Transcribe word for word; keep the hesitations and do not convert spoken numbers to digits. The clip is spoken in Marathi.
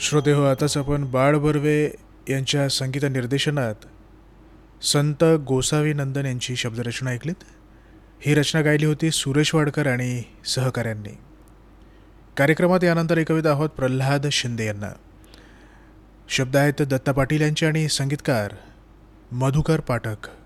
श्रोते हो, आताच आपण बाळ बर्वे यांच्या संगीत निर्देशनात संत गोसावी नंदन यांची शब्दरचना ऐकलीत. ही रचना गायली होती सुरेश वाडकर आणि सहकाऱ्यांनी. कार्यक्रमात यानंतर ऐकवीत आहोत प्रल्हाद शिंदे यांना. शब्द आहेत दत्ता पाटील यांचे आणि संगीतकार मधुकर पाठक.